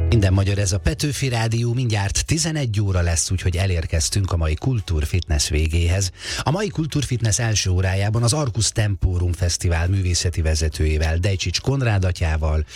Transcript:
Minden magyar, ez a Petőfi Rádió, mindjárt 11 óra lesz, úgyhogy elérkeztünk a mai Kultúrfitness végéhez. A mai Kultúrfitness első órájában az Arcus Temporum Fesztivál művészeti vezetőjével, Dejcsics Konrád atyával